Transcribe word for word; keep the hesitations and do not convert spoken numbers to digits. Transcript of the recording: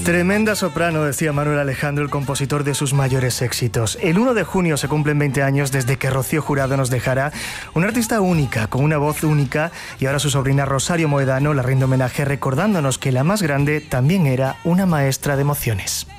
Tremenda soprano, decía Manuel Alejandro, el compositor de sus mayores éxitos. El uno de junio se cumplen veinte años desde que Rocío Jurado nos dejara. Una artista única, con una voz única, y ahora su sobrina Rosario Moedano la rinde homenaje recordándonos que la más grande también era una maestra de emociones.